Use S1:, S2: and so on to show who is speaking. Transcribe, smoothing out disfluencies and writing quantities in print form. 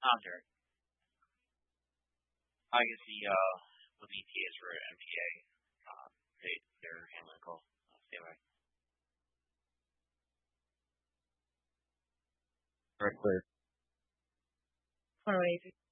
S1: Sure. I can see with ETAs for MPA, they're handling call. Stay away.
S2: Very clear.
S3: All right.